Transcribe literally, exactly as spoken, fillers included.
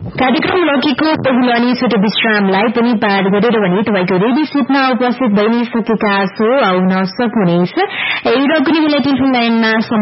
कार्यक्रम लकीको पहिलो अनि छोटो विश्रामलाई पनि पार गरेर भने तपाईको रेडियो सेटमा उपस्थित भइ नै सकेका छौ आउन सक्नुहुनेछ र कुनै बेला टेलिफोन लाइनमा